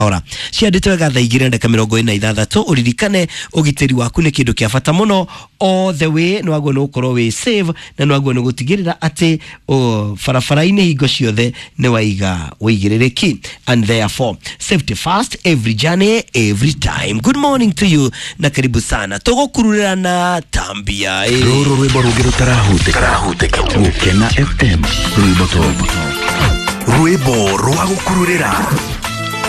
ora ciandite wega thaa 2:46 uririkane ugitiri waku ni kindu kia bata muno all the way nwago no ukorwo we save na nwago no gutigirira ati farafara-ini hingo ciothe ni waiga wigirereki and therefore safety first every journey every time. Good morning to you na karibu sana tugukururira na tambia ruru rwimbo rugiru tarahuteka Gukena FM rwimbo rwa gukururira